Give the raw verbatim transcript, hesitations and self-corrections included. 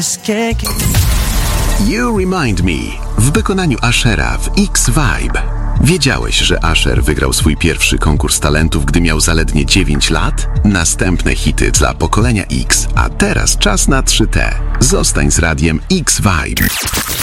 You Remind Me w wykonaniu Ushera w X-Vibe. Wiedziałeś, że Usher wygrał swój pierwszy konkurs talentów, gdy miał zaledwie dziewięć lat? Następne hity dla pokolenia X, a teraz czas na trzy T. Zostań z radiem X-Vibe.